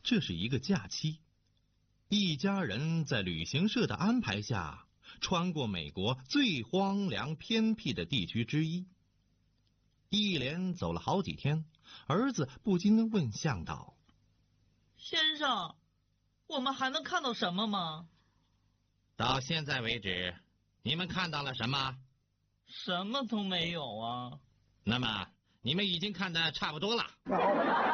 这是一个假期，一家人在旅行社的安排下，穿过美国最荒凉偏僻的地区之一。一连走了好几天，儿子不禁问向导：“ 先生，我们还能看到什么吗？” 到现在为止，你们看到了什么？ 什么都没有啊。 那么，你们已经看得差不多了。